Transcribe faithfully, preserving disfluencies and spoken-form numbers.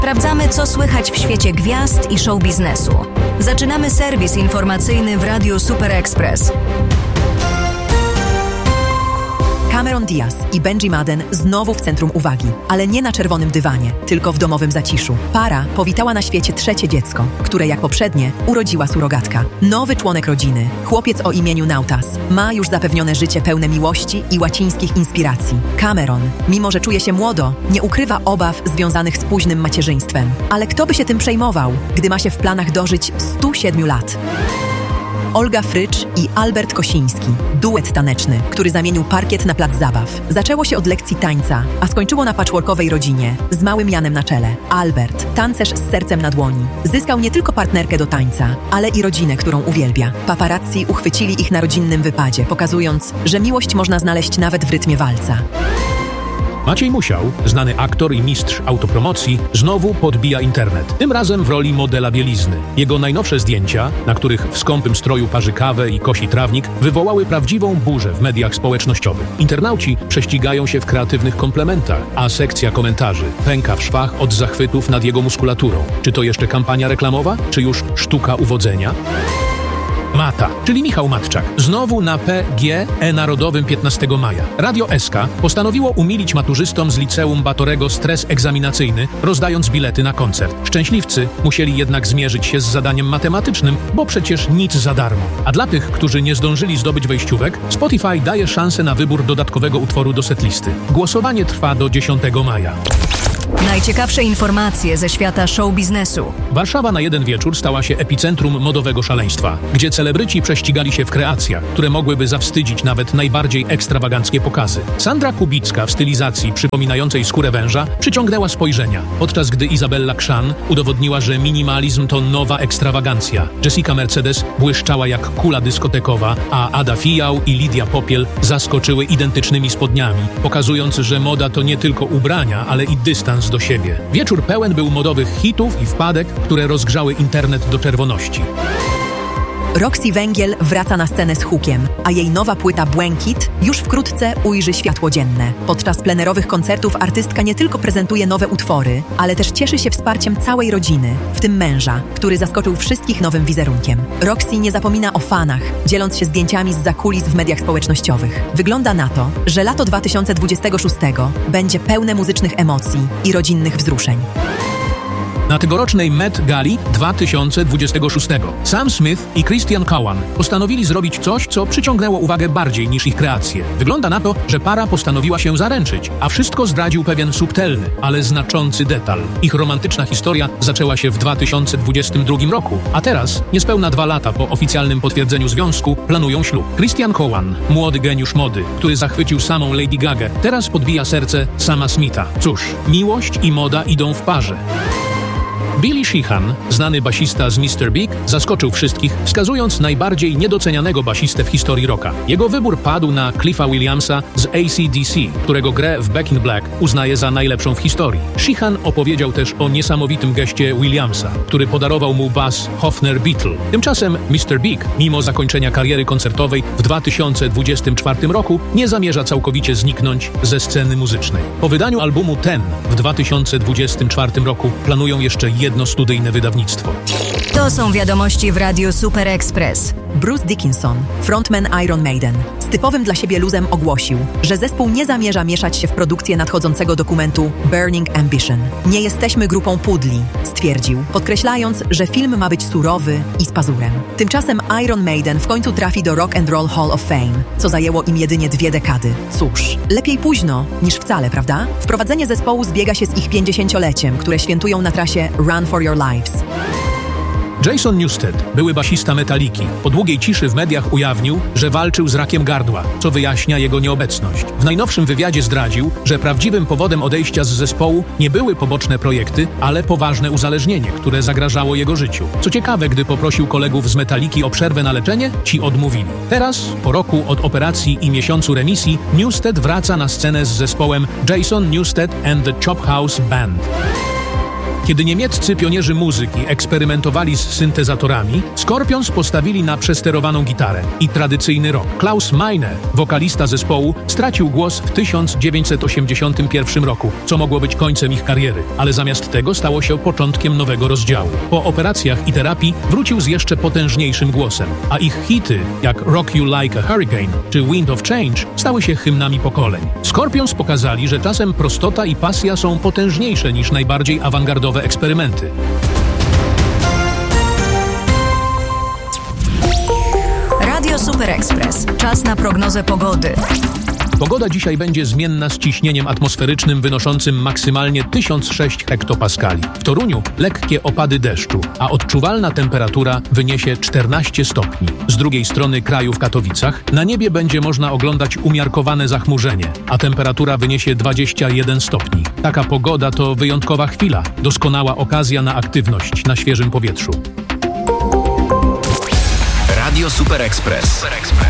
Sprawdzamy, co słychać w świecie gwiazd i show biznesu. Zaczynamy serwis informacyjny w Radiu Super Express. Cameron Diaz i Benji Madden znowu w centrum uwagi, ale nie na czerwonym dywanie, tylko w domowym zaciszu. Para powitała na świecie trzecie dziecko, które jak poprzednie urodziła surogatka. Nowy członek rodziny, chłopiec o imieniu Nautas, ma już zapewnione życie pełne miłości i łacińskich inspiracji. Cameron, mimo że czuje się młodo, nie ukrywa obaw związanych z późnym macierzyństwem. Ale kto by się tym przejmował, gdy ma się w planach dożyć stu siedmiu lat? Olga Frycz i Albert Kosiński. Duet taneczny, który zamienił parkiet na plac zabaw. Zaczęło się od lekcji tańca, a skończyło na patchworkowej rodzinie, z małym Janem na czele. Albert, tancerz z sercem na dłoni, zyskał nie tylko partnerkę do tańca, ale i rodzinę, którą uwielbia. Paparazzi uchwycili ich na rodzinnym wypadzie, pokazując, że miłość można znaleźć nawet w rytmie walca. Maciej Musiał, znany aktor i mistrz autopromocji, znowu podbija internet. Tym razem w roli modela bielizny. Jego najnowsze zdjęcia, na których w skąpym stroju parzy kawę i kosi trawnik, wywołały prawdziwą burzę w mediach społecznościowych. Internauci prześcigają się w kreatywnych komplementach, a sekcja komentarzy pęka w szwach od zachwytów nad jego muskulaturą. Czy to jeszcze kampania reklamowa, czy już sztuka uwodzenia? Mata, czyli Michał Matczak, znowu na P G E Narodowym piętnastego maja. Radio S K postanowiło umilić maturzystom z liceum Batorego stres egzaminacyjny, rozdając bilety na koncert. Szczęśliwcy musieli jednak zmierzyć się z zadaniem matematycznym, bo przecież nic za darmo. A dla tych, którzy nie zdążyli zdobyć wejściówek, Spotify daje szansę na wybór dodatkowego utworu do setlisty. Głosowanie trwa do dziesiątego maja. Najciekawsze informacje ze świata show biznesu. Warszawa na jeden wieczór stała się epicentrum modowego szaleństwa, gdzie celebryci prześcigali się w kreacjach, które mogłyby zawstydzić nawet najbardziej ekstrawaganckie pokazy. Sandra Kubicka w stylizacji przypominającej skórę węża przyciągnęła spojrzenia, podczas gdy Izabella Krzan udowodniła, że minimalizm to nowa ekstrawagancja. Jessica Mercedes błyszczała jak kula dyskotekowa, a Ada Fijał i Lidia Popiel zaskoczyły identycznymi spodniami, pokazując, że moda to nie tylko ubrania, ale i dystans do siebie. Wieczór pełen był modowych hitów i wpadek, które rozgrzały internet do czerwoności. Roxy Węgiel wraca na scenę z hukiem, a jej nowa płyta Błękit już wkrótce ujrzy światło dzienne. Podczas plenerowych koncertów artystka nie tylko prezentuje nowe utwory, ale też cieszy się wsparciem całej rodziny, w tym męża, który zaskoczył wszystkich nowym wizerunkiem. Roxy nie zapomina o fanach, dzieląc się zdjęciami z zakulis w mediach społecznościowych. Wygląda na to, że lato dwa tysiące dwudziestego szóstego będzie pełne muzycznych emocji i rodzinnych wzruszeń. Na tegorocznej Met Gali dwa tysiące dwudziestego szóstego Sam Smith i Christian Cowan postanowili zrobić coś, co przyciągnęło uwagę bardziej niż ich kreacje. Wygląda na to, że para postanowiła się zaręczyć, a wszystko zdradził pewien subtelny, ale znaczący detal. Ich romantyczna historia zaczęła się w dwa tysiące dwudziestym drugim roku, a teraz, niespełna dwa lata po oficjalnym potwierdzeniu związku, planują ślub. Christian Cowan, młody geniusz mody, który zachwycił samą Lady Gagę, teraz podbija serce Sama Smitha. Cóż, miłość i moda idą w parze. Billy Sheehan, znany basista z mister Big, zaskoczył wszystkich, wskazując najbardziej niedocenianego basistę w historii rocka. Jego wybór padł na Cliffa Williamsa z A C D C, którego grę w Back in Black uznaje za najlepszą w historii. Sheehan opowiedział też o niesamowitym geście Williamsa, który podarował mu bas Hofner Beatle. Tymczasem mister Big, mimo zakończenia kariery koncertowej w dwa tysiące dwudziestym czwartym roku, nie zamierza całkowicie zniknąć ze sceny muzycznej. Po wydaniu albumu Ten w dwa tysiące dwudziestym czwartym roku planują jeszcze jedno studyjne wydawnictwo. To są wiadomości w Radiu Super Express. Bruce Dickinson, frontman Iron Maiden, z typowym dla siebie luzem ogłosił, że zespół nie zamierza mieszać się w produkcję nadchodzącego dokumentu Burning Ambition. Nie jesteśmy grupą pudli, stwierdził, podkreślając, że film ma być surowy i z pazurem. Tymczasem Iron Maiden w końcu trafi do Rock and Roll Hall of Fame, co zajęło im jedynie dwie dekady. Cóż, lepiej późno niż wcale, prawda? Wprowadzenie zespołu zbiega się z ich pięćdziesięcioleciem, które świętują na trasie Run for Your Lives. Jason Newsted, były basista Metaliki, po długiej ciszy w mediach ujawnił, że walczył z rakiem gardła, co wyjaśnia jego nieobecność. W najnowszym wywiadzie zdradził, że prawdziwym powodem odejścia z zespołu nie były poboczne projekty, ale poważne uzależnienie, które zagrażało jego życiu. Co ciekawe, gdy poprosił kolegów z Metaliki o przerwę na leczenie, ci odmówili. Teraz, po roku od operacji i miesiącu remisji, Newsted wraca na scenę z zespołem Jason Newsted and the Chop House Band. Kiedy niemieccy pionierzy muzyki eksperymentowali z syntezatorami, Scorpions postawili na przesterowaną gitarę i tradycyjny rock. Klaus Meine, wokalista zespołu, stracił głos w tysiąc dziewięćset osiemdziesiątym pierwszym roku, co mogło być końcem ich kariery, ale zamiast tego stało się początkiem nowego rozdziału. Po operacjach i terapii wrócił z jeszcze potężniejszym głosem, a ich hity, jak Rock You Like a Hurricane czy Wind of Change, stały się hymnami pokoleń. Scorpions pokazali, że czasem prostota i pasja są potężniejsze niż najbardziej awangardowe eksperymenty. Radio Super Express. Czas na prognozę pogody. Pogoda dzisiaj będzie zmienna z ciśnieniem atmosferycznym wynoszącym maksymalnie tysiąc sześć hektopaskali. W Toruniu lekkie opady deszczu, a odczuwalna temperatura wyniesie czternaście stopni. Z drugiej strony kraju w Katowicach na niebie będzie można oglądać umiarkowane zachmurzenie, a temperatura wyniesie dwadzieścia jeden stopni. Taka pogoda to wyjątkowa chwila, doskonała okazja na aktywność na świeżym powietrzu. Radio Super Express.